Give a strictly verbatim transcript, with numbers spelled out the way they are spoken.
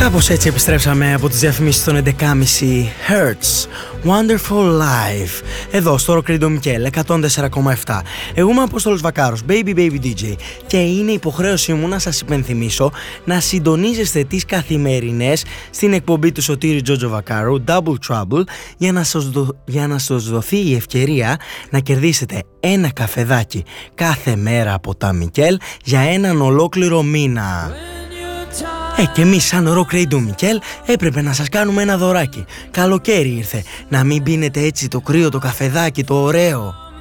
Κάπως έτσι επιστρέψαμε από τις διαφημίσεις των έντεκα και μισή. Hertz, Wonderful Life. Εδώ στο Ροκρίντο Μικέλ εκατόν τέσσερα κόμμα επτά. Εγώ είμαι ο Απόστολος Βακάρος, Baby Baby ντι τζέι. Και είναι υποχρέωσή μου να σας υπενθυμίσω να συντονίζεστε τις καθημερινές στην εκπομπή του Σωτήρη Τζότζο Βακάρου, Double Trouble, για να σας, δο... για να σας δοθεί η ευκαιρία να κερδίσετε ένα καφεδάκι κάθε μέρα από τα Μικέλ για έναν ολόκληρο μήνα. Ε, και εμείς σαν Rock Radio Μικέλ έπρεπε να σας κάνουμε ένα δωράκι. Καλοκαίρι ήρθε, να μην πίνετε έτσι το κρύο το καφεδάκι το ωραίο.